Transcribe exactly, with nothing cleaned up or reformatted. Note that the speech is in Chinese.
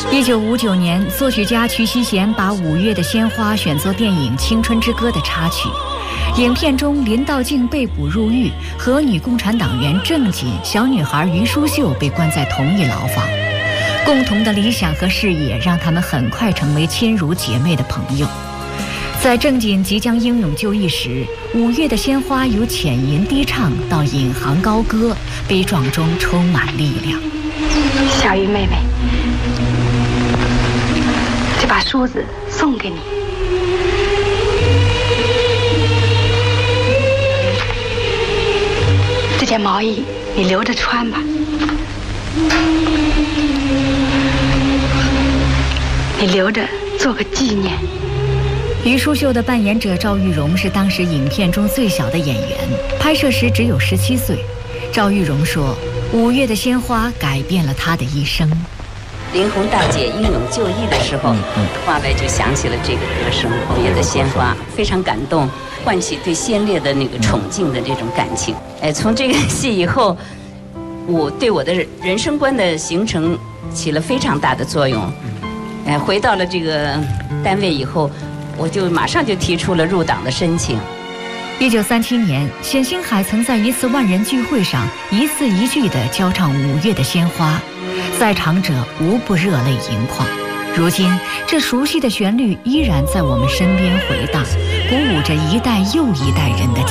一九五九年，作曲家瞿希贤把《五月的鲜花》选作电影《青春之歌》的插曲。影片中，林道静被捕入狱，和女共产党员郑瑾、小女孩于淑秀被关在同一牢房。共同的理想和事业让他们很快成为亲如姐妹的朋友。在郑瑾即将英勇就义时，《五月的鲜花》由浅吟低唱到引吭高歌，悲壮中充满力量。 小玉妹妹，这把梳子送给你。这件毛衣你留着穿吧，你留着做个纪念。 于淑秀的扮演者赵玉荣是当时影片中最小的演员，拍摄时只有十七岁。赵玉荣说：“五月的鲜花改变了他的一生。” 林红大姐英勇就义的时候，话外就想起了这个歌声《五月的鲜花》，非常感动，唤起对先烈的那个崇敬的这种感情。哎，从这个戏以后，我对我的人生观的形成起了非常大的作用。哎，回到了这个单位以后，我就马上就提出了入党的申请。 一九三七年，冼星海曾在一次万人聚会上一字一句地教唱《五月的鲜花》，在场者无不热泪盈眶。如今，这熟悉的旋律依然在我们身边回荡，鼓舞着一代又一代人的